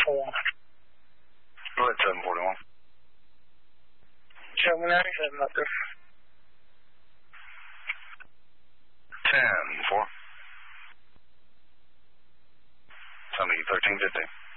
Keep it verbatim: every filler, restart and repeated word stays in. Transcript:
four. Go ahead, seven forty-one. Show me ninety-seven up there. ten four. Tell me thirteen fifty.